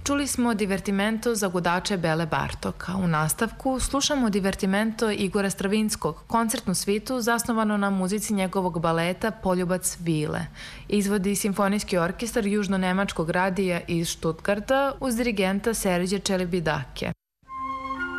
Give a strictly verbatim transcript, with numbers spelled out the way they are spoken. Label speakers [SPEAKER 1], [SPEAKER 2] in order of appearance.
[SPEAKER 1] Čuli smo divertimento za gudače Bele Bartoka. U nastavku slušamo divertimento Igora Stravinskog, koncertnu svitu zasnovano na muzici njegovog baleta Poljubac Vile. Izvodi Simfonijski orkestar Južno-nemačkog radija iz Stuttgarta uz dirigenta Serđe Čelibidake.